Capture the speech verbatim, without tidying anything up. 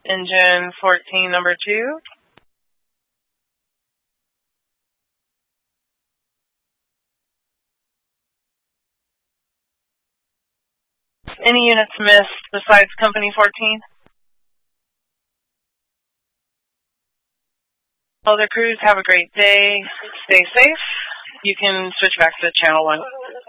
Engine fourteen, number two. Any units missed besides Company fourteen? Other crews, have a great day. Stay safe. You can switch back to Channel one.